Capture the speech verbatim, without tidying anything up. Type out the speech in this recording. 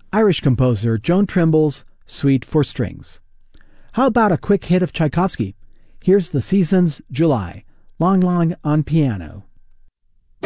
Irish composer Joan Trimble's Suite for Strings. How about a quick hit of Tchaikovsky? Here's the Seasons, July, Lang Lang on piano.